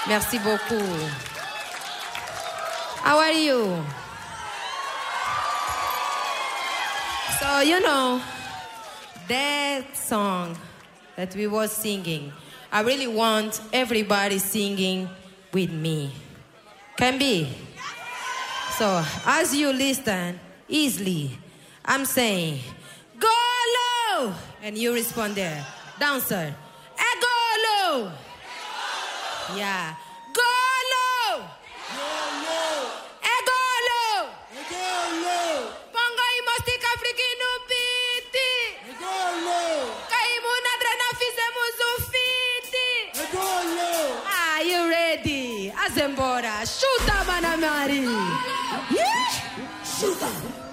Merci beaucoup. How are you? So, you know, that song that we were singing, I really want everybody singing with me. Can be? So, as you listen easily, I'm saying, go low! And you respond there. Dancer, go low! Yeah. Go low! Go low! Pongo i mostica africano piti! Kaimu na drena fizemos fiti! Are you ready? Azembora, chuta, Manamari! Yeah! Chuta!